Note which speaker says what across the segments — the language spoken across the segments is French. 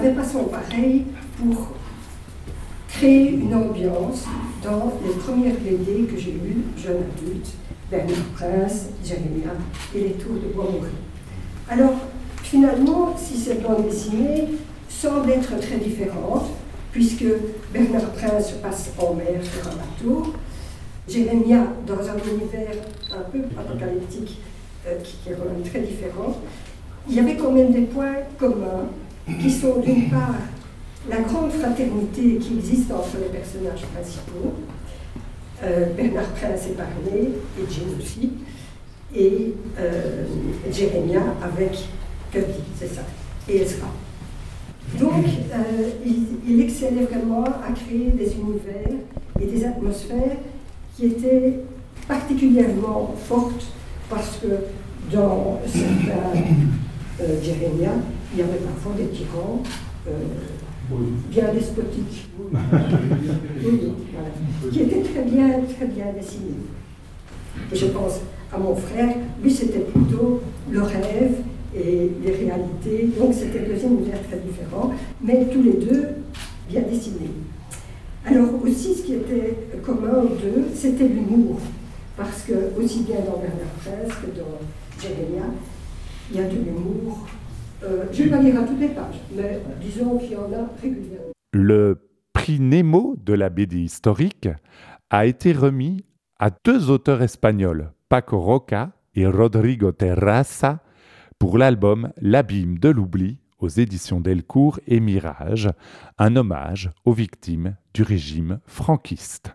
Speaker 1: n'avait pas son pareil pour créer une ambiance dans les premières BD que j'ai lues, jeune adulte, Bernard Prince, Jérémia et Les Tours de Bois-Maurice. Alors, finalement, si cette bande dessinée semble être très différente, puisque Bernard Prince passe en mer sur un bateau, Jérémia dans un univers un peu apocalyptique qui est quand même très différent, il y avait quand même des points communs qui sont d'une part la grande fraternité qui existe entre les personnages principaux, Bernard Prince et Barney, et Jim aussi, et Jérémia avec Cuddy, c'est ça, et Ezra. Donc, il excellait vraiment à créer des univers et des atmosphères qui étaient particulièrement fortes parce que dans certains Jérémia, il y avait parfois des tyrans bien despotiques, oui, voilà, qui étaient très bien dessinés. Et je pense à mon frère, lui c'était plutôt le rêve et les réalités, donc c'était deux univers très différents, mais tous les deux bien dessinés. Alors aussi, ce qui était commun aux deux, c'était l'humour, parce que aussi bien dans Bernard Prince que dans Jérémia, il y a de l'humour. Je ne vais pas lire à toutes les pages, mais disons qu'il y en a régulièrement.
Speaker 2: Le prix Nemo de la BD historique a été remis à deux auteurs espagnols, Paco Roca et Rodrigo Terrassa, pour l'album L'Abîme de l'oubli aux éditions Delcourt et Mirage, un hommage aux victimes du régime franquiste.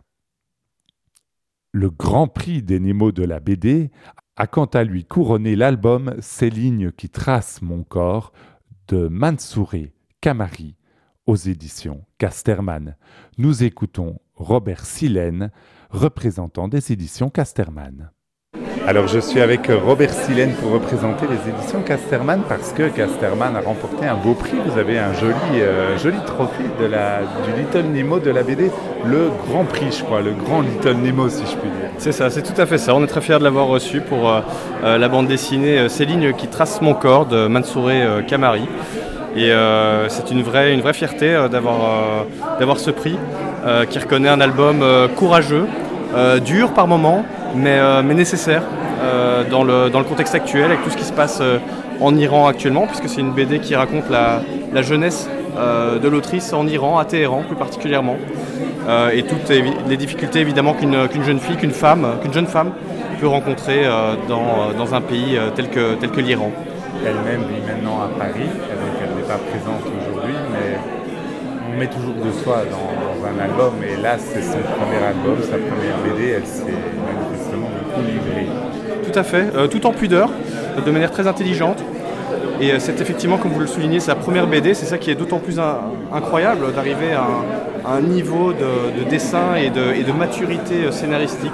Speaker 2: Le Grand Prix des Nemo de la BD a quant à lui couronné l'album Ces lignes qui tracent mon corps de Mansouré Kamari aux éditions Casterman. Nous écoutons Robert Silène, représentant des éditions Casterman. Alors je suis avec Robert Silène pour représenter les éditions Casterman parce que Casterman a remporté un beau prix. Vous avez un joli trophée du Little Nemo de la BD, le Grand Prix je crois, le Grand Little Nemo si je puis dire.
Speaker 3: C'est ça, c'est tout à fait ça. On est très fiers de l'avoir reçu pour la bande dessinée Ces lignes qui tracent mon corps de Mansouré Kamari. Et c'est une vraie fierté d'avoir ce prix qui reconnaît un album courageux, dur par moments, mais nécessaire dans le contexte actuel, avec tout ce qui se passe en Iran actuellement, puisque c'est une BD qui raconte la jeunesse de l'autrice en Iran, à Téhéran plus particulièrement, et toutes les difficultés évidemment qu'une jeune femme peut rencontrer dans un pays tel que l'Iran.
Speaker 2: Elle-même vit maintenant à Paris, elle n'est pas présente aujourd'hui, mais on met toujours de soi dans un album, et là c'est son premier album, sa première BD, elle s'est manifestement beaucoup livrée.
Speaker 3: Tout à fait, tout en pudeur, de manière très intelligente. Et c'est effectivement, comme vous le soulignez, sa première BD, c'est ça qui est d'autant plus incroyable, d'arriver à un niveau de dessin et de maturité scénaristique.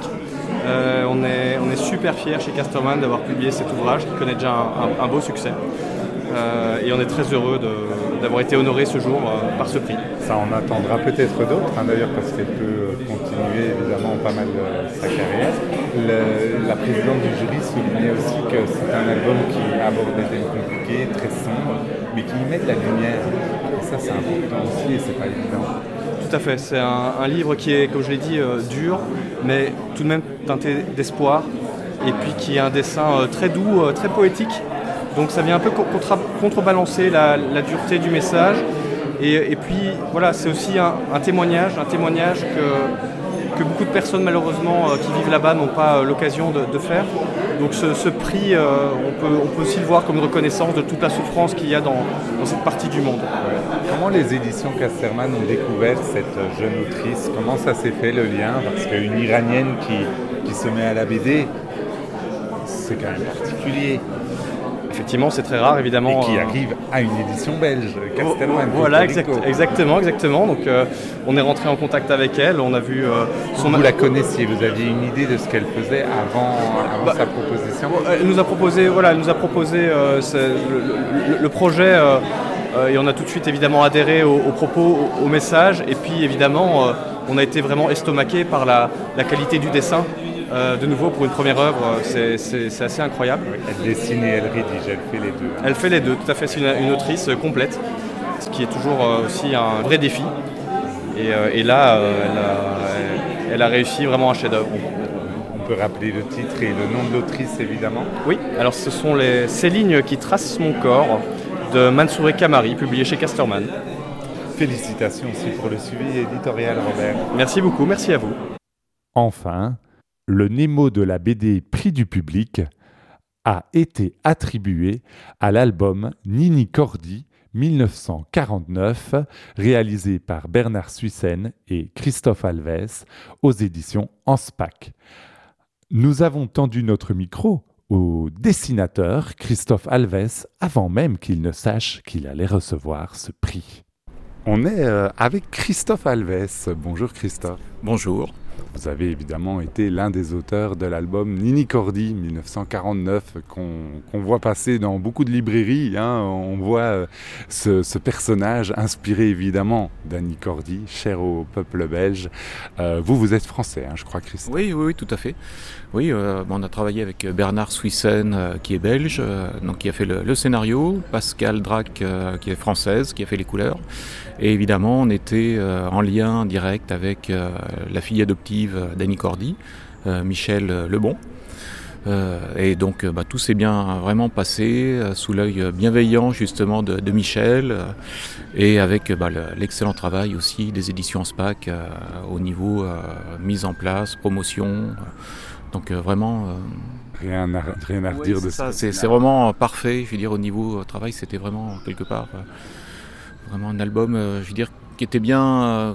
Speaker 3: On est super fiers chez Casterman d'avoir publié cet ouvrage qui connaît déjà un beau succès. Et on est très heureux d'avoir été honoré ce jour par ce prix.
Speaker 2: Ça en attendra peut-être d'autres, d'ailleurs, parce qu'elle peut continuer évidemment pas mal sa carrière. La présidente du jury soulignait aussi que c'est un album qui aborde des thèmes compliqués, très sombres, mais qui y met de la lumière. Et ça, c'est important aussi et c'est pas évident.
Speaker 3: Tout à fait, c'est un livre qui est, comme je l'ai dit, dur, mais tout de même teinté d'espoir, et puis qui est un dessin très doux, très poétique. Donc ça vient un peu contrebalancer la dureté du message. Et puis voilà, c'est aussi un témoignage que beaucoup de personnes malheureusement qui vivent là-bas n'ont pas l'occasion de faire. Donc ce prix, on peut aussi le voir comme une reconnaissance de toute la souffrance qu'il y a dans cette partie du monde.
Speaker 2: Comment les éditions Casterman ont découvert cette jeune autrice? Comment ça s'est fait le lien? Parce qu'une Iranienne qui se met à la BD, c'est quand même particulier.
Speaker 3: Effectivement, c'est très rare, évidemment.
Speaker 2: Et qui arrive à une édition belge, Casterman.
Speaker 3: Voilà, exactement. Donc, on est rentré en contact avec elle. On a vu
Speaker 2: son. Vous la connaissiez, vous aviez une idée de ce qu'elle faisait avant sa proposition?
Speaker 3: Elle nous a proposé, le projet, et on a tout de suite évidemment adhéré aux propos, au message. Et puis évidemment, on a été vraiment estomaqué par la qualité du dessin. De nouveau, pour une première œuvre, c'est assez incroyable.
Speaker 2: Elle dessine et elle rédige, elle fait les deux.
Speaker 3: Elle fait les deux, tout à fait, c'est une autrice complète. ce qui est toujours aussi un vrai défi. Et là, elle a réussi vraiment un chef-d'œuvre.
Speaker 2: On peut rappeler le titre et le nom de l'autrice, évidemment.
Speaker 3: Oui, alors ce sont ces lignes qui tracent mon corps de Mansouré Kamari, publié chez Casterman.
Speaker 2: Félicitations aussi pour le suivi éditorial, Robert.
Speaker 3: Merci beaucoup, merci à vous.
Speaker 2: Enfin, le Nemo de la BD Prix du public a été attribué à l'album Nini Cordy 1949, réalisé par Bernard Suissen et Christophe Alves aux éditions Anspach. Nous avons tendu notre micro au dessinateur Christophe Alves avant même qu'il ne sache qu'il allait recevoir ce prix. On est avec Christophe Alves. Bonjour Christophe.
Speaker 4: Bonjour.
Speaker 2: Vous avez évidemment été l'un des auteurs de l'album Nini Cordy 1949 qu'on voit passer dans beaucoup de librairies. On voit ce personnage inspiré évidemment d'Annie Cordy, cher au peuple belge. Vous êtes français, je crois, Christophe.
Speaker 4: Oui, tout à fait. Oui, on a travaillé avec Bernard Suissen, qui est belge, donc qui a fait le scénario, Pascal Drac, qui est française, qui a fait les couleurs. Et évidemment, on était en lien direct avec la fille adoptive d'Annie Cordy, Michel Lebon. Et donc tout s'est bien vraiment passé sous l'œil bienveillant justement de Michel et avec l'excellent travail aussi des éditions Anspach au niveau mise en place, promotion. Donc vraiment...
Speaker 2: Rien à redire de ça.
Speaker 4: C'est vraiment parfait. Je veux dire, au niveau travail, c'était vraiment quelque part vraiment un album, je veux dire, qui était bien,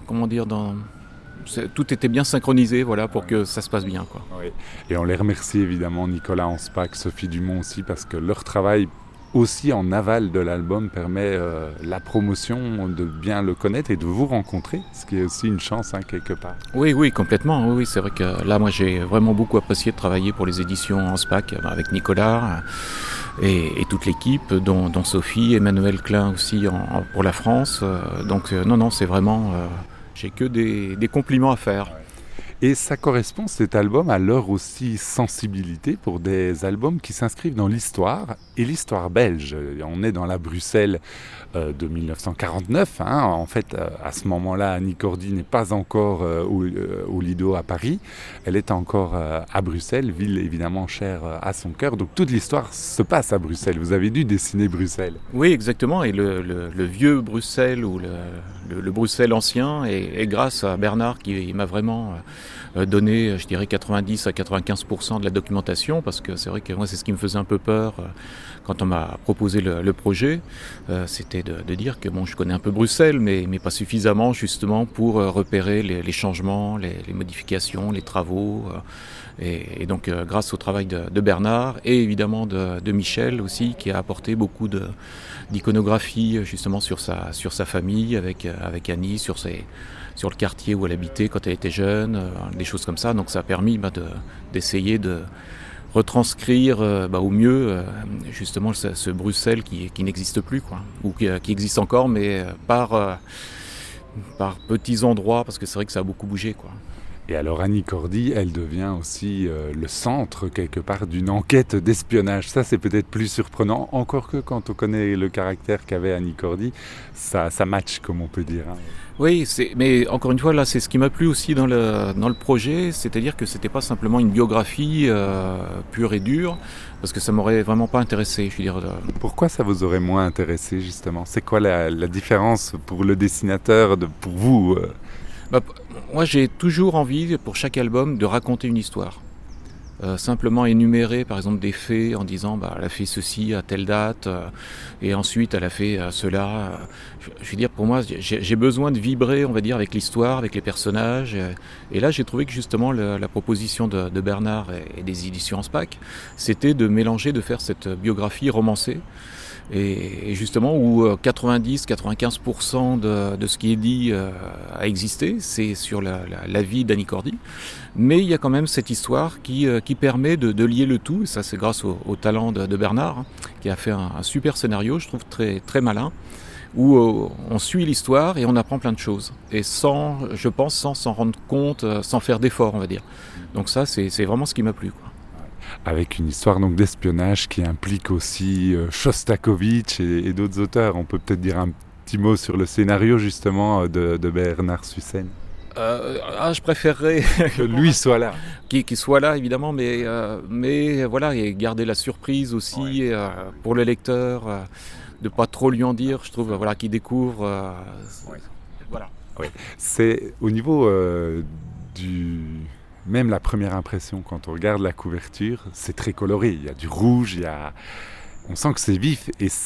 Speaker 4: tout était bien synchronisé, voilà, pour que ça se passe bien, quoi.
Speaker 2: Oui. Et on les remercie évidemment, Nicolas Anspach, Sophie Dumont aussi, parce que leur travail aussi en aval de l'album permet la promotion, de bien le connaître et de vous rencontrer, ce qui est aussi une chance quelque part.
Speaker 4: Oui, complètement. Oui, c'est vrai que là, moi, j'ai vraiment beaucoup apprécié de travailler pour les éditions Anspach avec Nicolas et toute l'équipe, dont Sophie, Emmanuel Klein aussi pour la France. Donc non, c'est vraiment... j'ai que des compliments à faire.
Speaker 2: Et ça correspond, cet album, à leur aussi sensibilité pour des albums qui s'inscrivent dans l'histoire, et l'histoire belge. On est dans la Bruxelles de 1949. En fait, à ce moment-là, Annie Cordy n'est pas encore au Lido à Paris. Elle est encore à Bruxelles, ville évidemment chère à son cœur. Donc toute l'histoire se passe à Bruxelles. Vous avez dû dessiner Bruxelles.
Speaker 4: Oui, exactement. Et le vieux Bruxelles, ou le Bruxelles ancien, est grâce à Bernard qui m'a vraiment... donné, je dirais, 90 à 95% de la documentation, parce que c'est vrai que moi, c'est ce qui me faisait un peu peur quand on m'a proposé le projet. C'était de dire que bon, je connais un peu Bruxelles, mais pas suffisamment justement pour repérer les changements, les modifications, les travaux. Et donc, grâce au travail de Bernard et évidemment de Michel aussi, qui a apporté beaucoup d'iconographie justement sur sa famille, avec Annie, sur le quartier où elle habitait quand elle était jeune, des choses comme ça. Donc ça a permis d'essayer de retranscrire au mieux justement ce Bruxelles qui n'existe plus, quoi, ou qui existe encore, mais par petits endroits, parce que c'est vrai que ça a beaucoup bougé, quoi.
Speaker 2: Et alors Annie Cordy, elle devient aussi le centre quelque part d'une enquête d'espionnage. Ça, c'est peut-être plus surprenant, encore que quand on connaît le caractère qu'avait Annie Cordy, ça match, comme on peut dire.
Speaker 4: Oui, mais encore une fois, là, c'est ce qui m'a plu aussi dans le projet, c'est-à-dire que c'était pas simplement une biographie pure et dure, parce que ça m'aurait vraiment pas intéressé, je veux dire.
Speaker 2: Pourquoi ça vous aurait moins intéressé, justement ? C'est quoi la différence pour le dessinateur, pour vous
Speaker 4: Moi, j'ai toujours envie, pour chaque album, de raconter une histoire. Simplement énumérer, par exemple, des faits en disant elle a fait ceci à telle date, et ensuite elle a fait cela. Je veux dire, pour moi, j'ai besoin de vibrer, on va dire, avec l'histoire, avec les personnages. Et là, j'ai trouvé que justement la proposition de Bernard et des éditions Anspach, c'était de mélanger, de faire cette biographie romancée. Et justement où 90-95% de ce qui est dit a existé, c'est sur la vie d'Annie Cordy. Mais il y a quand même cette histoire qui permet de lier le tout, et ça c'est grâce au talent de Bernard, qui a fait un super scénario, je trouve très, très malin, où on suit l'histoire et on apprend plein de choses. Et sans s'en rendre compte, sans faire d'efforts, on va dire. Donc ça, c'est vraiment ce qui m'a plu, quoi.
Speaker 2: Avec une histoire donc d'espionnage qui implique aussi Shostakovich et d'autres auteurs. On peut peut-être dire un petit mot sur le scénario justement de Bernard Sussen.
Speaker 4: Je préférerais
Speaker 2: Que lui soit là.
Speaker 4: qu'il soit là évidemment, mais voilà, et garder la surprise aussi pour le lecteur, de pas trop lui en dire, je trouve, voilà, qu'il découvre. Voilà.
Speaker 2: Oui. C'est au niveau même la première impression, quand on regarde la couverture, c'est très coloré. Il y a du rouge, on sent que c'est vif.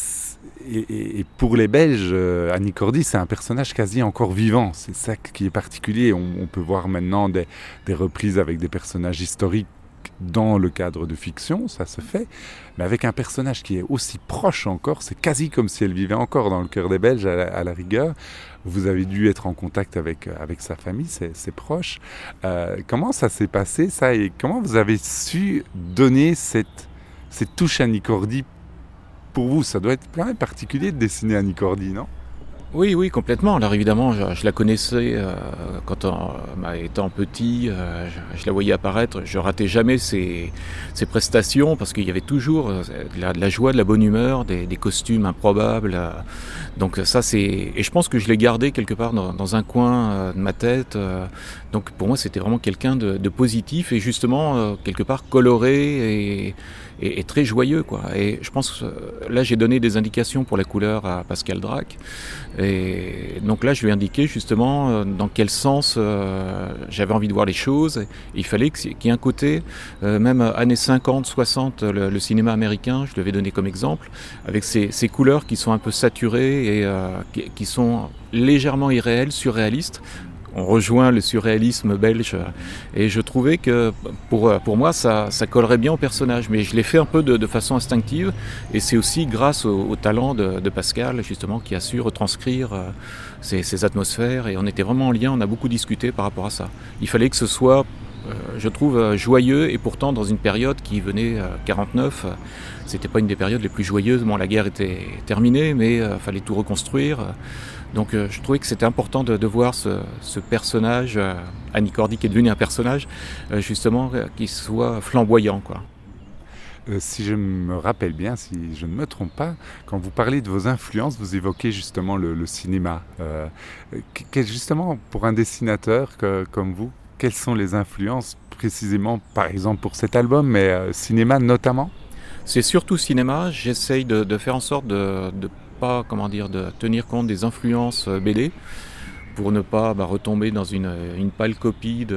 Speaker 2: Et pour les Belges, Annie Cordy, c'est un personnage quasi encore vivant. C'est ça qui est particulier. On peut voir maintenant des reprises avec des personnages historiques dans le cadre de fiction, ça se fait. Mais avec un personnage qui est aussi proche encore, c'est quasi comme si elle vivait encore dans le cœur des Belges à la rigueur. Vous avez dû être en contact avec sa famille, ses proches. Comment ça s'est passé, ça, et comment vous avez su donner cette touche Annie Cordy pour vous? Ça doit être quand même particulier de dessiner Annie Cordy, non?
Speaker 4: Oui, complètement. Alors évidemment, je la connaissais étant petit, je la voyais apparaître. Je ratais jamais ses prestations parce qu'il y avait toujours de la joie, de la bonne humeur, des costumes improbables. Donc ça, et je pense que je l'ai gardé quelque part dans un coin de ma tête. Donc pour moi, c'était vraiment quelqu'un de positif et justement quelque part coloré et très joyeux, quoi. Et je pense que là, j'ai donné des indications pour la couleur à Pascal Drac. Et donc là, je lui ai indiqué justement dans quel sens j'avais envie de voir les choses. Et il fallait qu'il y ait un côté, même années 50, 60, le cinéma américain, je l'avais donné comme exemple, avec ces couleurs qui sont un peu saturées et qui sont légèrement irréelles, surréalistes. On rejoint le surréalisme belge et je trouvais que pour moi ça collerait bien au personnage, mais je l'ai fait un peu de façon instinctive et c'est aussi grâce au talent de Pascal justement qui a su retranscrire ces atmosphères et on était vraiment en lien, on a beaucoup discuté par rapport à ça. Il fallait que ce soit, je trouve, joyeux et pourtant dans une période qui venait 49, c'était pas une des périodes les plus joyeuses, bon la guerre était terminée mais fallait tout reconstruire. Donc je trouvais que c'était important de voir ce personnage, Annie Cordy qui est devenu un personnage, justement, qui soit flamboyant, quoi.
Speaker 2: Si je me rappelle bien, si je ne me trompe pas, quand vous parlez de vos influences, vous évoquez justement le cinéma. Justement, pour un dessinateur comme vous, quelles sont les influences précisément, par exemple pour cet album, mais cinéma notamment?
Speaker 4: C'est surtout cinéma, j'essaye de faire en sorte de tenir compte des influences BD pour ne pas retomber dans une pâle copie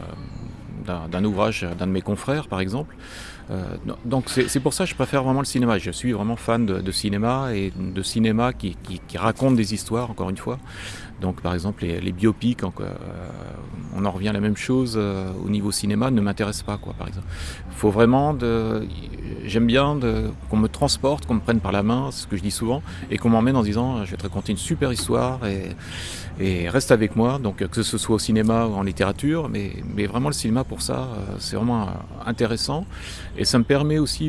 Speaker 4: d'un ouvrage d'un de mes confrères par exemple. Donc c'est pour ça que je préfère vraiment le cinéma. Je suis vraiment fan de cinéma et de cinéma qui raconte des histoires, encore une fois. Donc par exemple les biopics, on en revient à la même chose au niveau cinéma, ne m'intéresse pas, quoi, par exemple. Il faut vraiment j'aime bien qu'on me transporte, qu'on me prenne par la main, c'est ce que je dis souvent, et qu'on m'emmène en disant je vais te raconter une super histoire et reste avec moi, donc que ce soit au cinéma ou en littérature, mais vraiment le cinéma pour ça, c'est vraiment intéressant. Et ça me permet aussi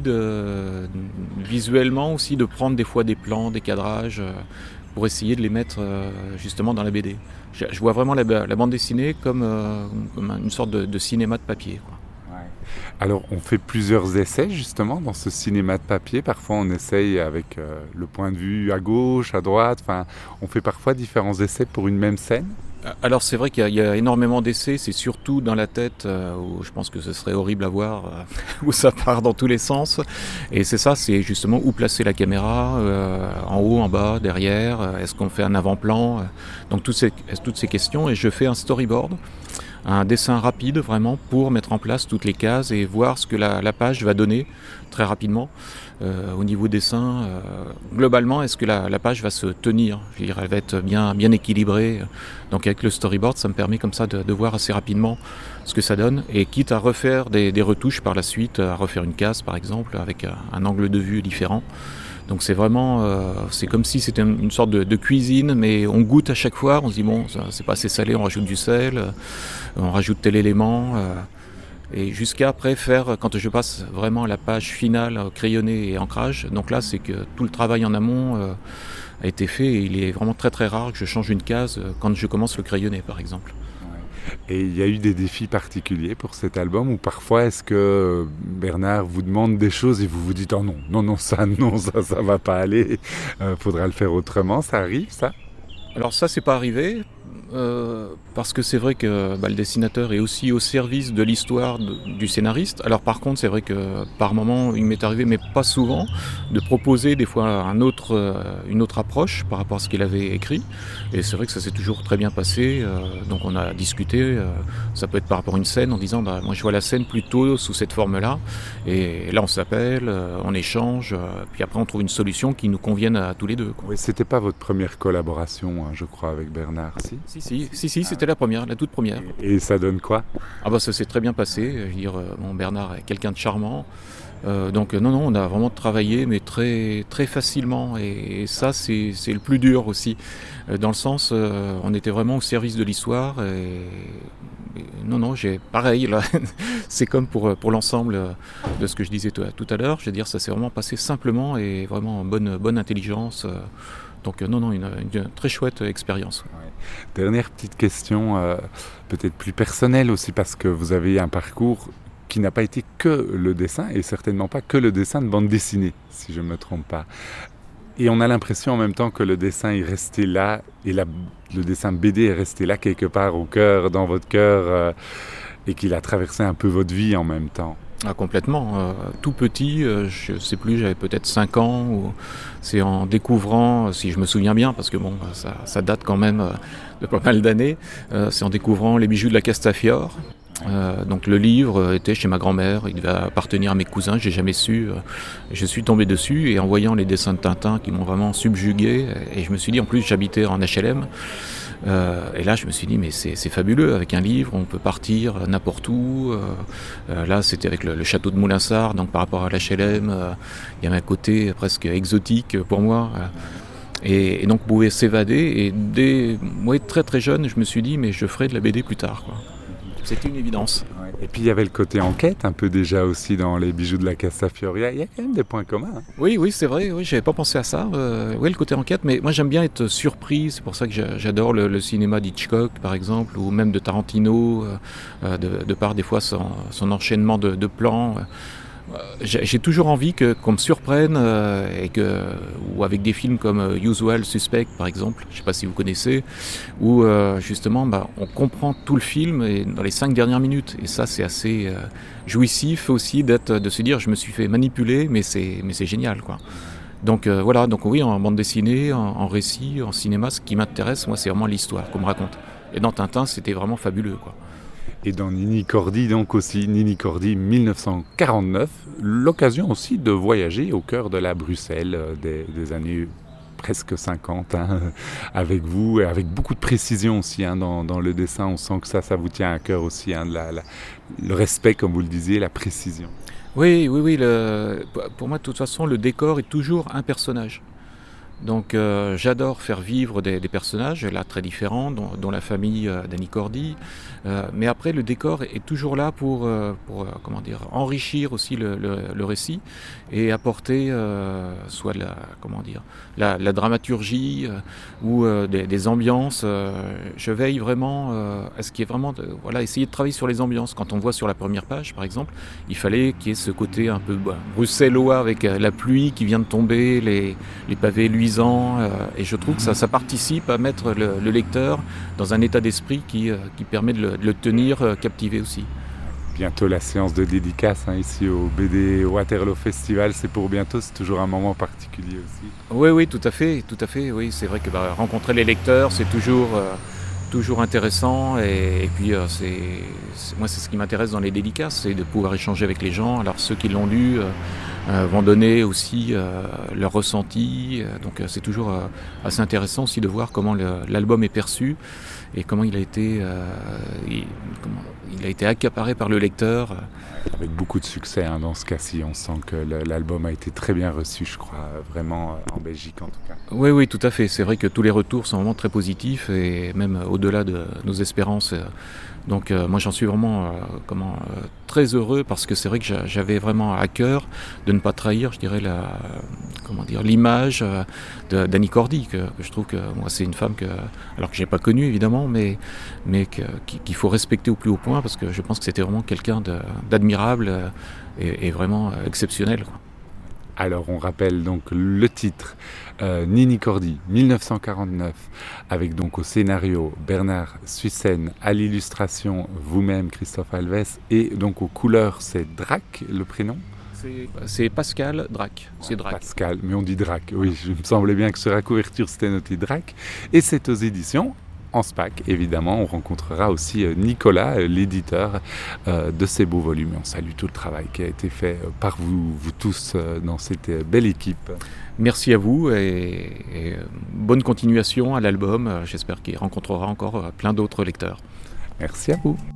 Speaker 4: visuellement aussi de prendre des fois des plans, des cadrages, pour essayer de les mettre justement dans la BD. Je vois vraiment la bande dessinée comme une sorte de cinéma de papier, quoi.
Speaker 2: Alors, on fait plusieurs essais justement dans ce cinéma de papier. Parfois, on essaye avec le point de vue à gauche, à droite. Enfin, on fait parfois différents essais pour une même scène.
Speaker 4: Alors c'est vrai qu'il y a énormément d'essais, c'est surtout dans la tête où je pense que ce serait horrible à voir, où ça part dans tous les sens. Et c'est justement où placer la caméra, en haut, en bas, derrière, est-ce qu'on fait un avant-plan, donc toutes ces questions. Et je fais un storyboard, un dessin rapide vraiment pour mettre en place toutes les cases et voir ce que la page va donner très rapidement. Au niveau dessin, globalement, est-ce que la page va se tenir? Je veux dire, elle va être bien équilibrée. Donc avec le storyboard, ça me permet comme ça de voir assez rapidement ce que ça donne. Et quitte à refaire des retouches par la suite, à refaire une case par exemple, avec un angle de vue différent. Donc c'est vraiment, c'est comme si c'était une sorte de cuisine, mais on goûte à chaque fois, on se dit bon, c'est pas assez salé, on rajoute du sel, on rajoute tel élément. Et jusqu'à après faire, quand je passe vraiment à la page finale, crayonnée et ancrage, donc là c'est que tout le travail en amont a été fait et il est vraiment très très rare que je change une case quand je commence le crayonné par exemple.
Speaker 2: Et il y a eu des défis particuliers pour cet album ou parfois est-ce que Bernard vous demande des choses et vous vous dites oh non, ça va pas aller, faudra le faire autrement, ça arrive ça?
Speaker 4: Alors ça, c'est pas arrivé. Parce que c'est vrai que le dessinateur est aussi au service de l'histoire du scénariste. Alors par contre, c'est vrai que par moment, il m'est arrivé, mais pas souvent, de proposer des fois une autre approche par rapport à ce qu'il avait écrit. Et c'est vrai que ça s'est toujours très bien passé. Donc on a discuté, ça peut être par rapport à une scène, en disant moi je vois la scène plutôt sous cette forme-là. Et là on s'appelle, on échange, puis après on trouve une solution qui nous convienne à tous les deux, quoi.
Speaker 2: Oui, c'était pas votre première collaboration, hein, je crois, avec Bernard, si?
Speaker 4: Si, c'était la première, la toute première.
Speaker 2: Et ça donne quoi?
Speaker 4: Ça s'est très bien passé. Je veux dire, Bernard est quelqu'un de charmant. Donc non, on a vraiment travaillé, mais très, très facilement. Et ça, c'est le plus dur aussi. Dans le sens, on était vraiment au service de l'histoire. J'ai pareil là. C'est comme pour l'ensemble de ce que je disais tout à l'heure. Je veux dire, ça s'est vraiment passé simplement et vraiment en bonne intelligence. Donc une très chouette expérience.
Speaker 2: Ouais. Dernière petite question, peut-être plus personnelle aussi, parce que vous avez un parcours qui n'a pas été que le dessin, et certainement pas que le dessin de bande dessinée, si je ne me trompe pas. Et on a l'impression en même temps que le dessin est resté là, et le dessin BD est resté là quelque part au cœur, dans votre cœur, et qu'il a traversé un peu votre vie en même temps.
Speaker 4: Ah, complètement. Tout petit, je sais plus, j'avais peut-être 5 ans. C'est en découvrant, si je me souviens bien, parce que ça date quand même de pas mal d'années, c'est en découvrant Les bijoux de la Castafiore. Donc le livre était chez ma grand-mère, il devait appartenir à mes cousins, j'ai jamais su. Je suis tombé dessus et en voyant les dessins de Tintin qui m'ont vraiment subjugué, et je me suis dit, en plus j'habitais en HLM. Et là je me suis dit mais c'est fabuleux, avec un livre on peut partir n'importe où. Là c'était avec le château de Moulinsart, donc par rapport à l'HLM, il y avait un côté presque exotique pour moi. Et donc on pouvait s'évader, et très très jeune je me suis dit mais je ferai de la BD plus tard, quoi. C'était une évidence.
Speaker 2: Et puis il y avait le côté enquête un peu déjà aussi dans Les bijoux de la Castafiore. Il y a quand même des points communs. Hein.
Speaker 4: Oui, c'est vrai. Oui, j'avais pas pensé à ça. Oui, le côté enquête. Mais moi, j'aime bien être surpris. C'est pour ça que j'adore le cinéma d'Hitchcock, par exemple, ou même de Tarantino, de par des fois son enchaînement de plans. J'ai toujours envie qu'on me surprenne, ou avec des films comme Usual Suspect par exemple, je ne sais pas si vous connaissez, où justement on comprend tout le film dans les 5 dernières minutes, et ça c'est assez jouissif aussi de se dire je me suis fait manipuler, mais c'est génial, quoi. Donc donc oui, en bande dessinée, en récit, en cinéma, ce qui m'intéresse moi c'est vraiment l'histoire qu'on me raconte, et dans Tintin c'était vraiment fabuleux, quoi.
Speaker 2: Et dans Nini Cordy, donc aussi, Nini Cordy 1949, l'occasion aussi de voyager au cœur de la Bruxelles des années presque 50, hein, avec vous, et avec beaucoup de précision aussi, hein, dans le dessin. On sent que ça vous tient à cœur aussi, hein, le respect, comme vous le disiez, la précision.
Speaker 4: Oui, pour moi de toute façon le décor est toujours un personnage. Donc j'adore faire vivre des personnages là très différents, dont la famille d'Annie Cordy, mais après le décor est toujours là pour enrichir aussi le récit et apporter soit la dramaturgie ou des ambiances. Je veille vraiment à ce qui est vraiment essayer de travailler sur les ambiances. Quand on voit sur la première page par exemple, il fallait qu'il y ait ce côté un peu bruxellois avec la pluie qui vient de tomber, les pavés luisants. Et je trouve que ça participe à mettre le lecteur dans un état d'esprit qui permet de le tenir captivé aussi.
Speaker 2: Bientôt la séance de dédicace, hein, ici au BD Waterloo Festival, c'est pour bientôt, c'est toujours un moment particulier aussi.
Speaker 4: Oui, tout à fait, oui, c'est vrai que rencontrer les lecteurs c'est toujours intéressant, et puis moi c'est ce qui m'intéresse dans les dédicaces, c'est de pouvoir échanger avec les gens. Alors ceux qui l'ont lu vont donner aussi leur ressenti, donc c'est toujours assez intéressant aussi de voir comment l'album est perçu et comment il a été accaparé par le lecteur.
Speaker 2: Avec beaucoup de succès, hein, dans ce cas-ci, on sent que l'album a été très bien reçu, je crois, vraiment en Belgique en tout cas.
Speaker 4: Oui, tout à fait. C'est vrai que tous les retours sont vraiment très positifs, et même au-delà de nos espérances. Donc moi j'en suis vraiment très heureux, parce que c'est vrai que j'avais vraiment à cœur de ne pas trahir, je dirais, l'image d'Annie Cordy, que je trouve que moi c'est une femme alors que j'ai pas connue évidemment, mais qu'il faut respecter au plus haut point, parce que je pense que c'était vraiment quelqu'un d'admirable et vraiment exceptionnel, quoi.
Speaker 2: Alors on rappelle donc le titre, Nini Cordy, 1949, avec donc au scénario Bernard Sussen, à l'illustration vous-même Christophe Alves, et donc aux couleurs c'est Drac le prénom.
Speaker 4: C'est Pascal Drac. C'est Drac.
Speaker 2: Pascal, mais on dit Drac, oui, je me semblait bien que sur la couverture c'était noté Drac. Et c'est aux éditions en SPAC, évidemment. On rencontrera aussi Nicolas, l'éditeur de ces beaux volumes. Et on salue tout le travail qui a été fait par vous tous dans cette belle équipe.
Speaker 4: Merci à vous et bonne continuation à l'album. J'espère qu'il rencontrera encore plein d'autres lecteurs.
Speaker 2: Merci à vous.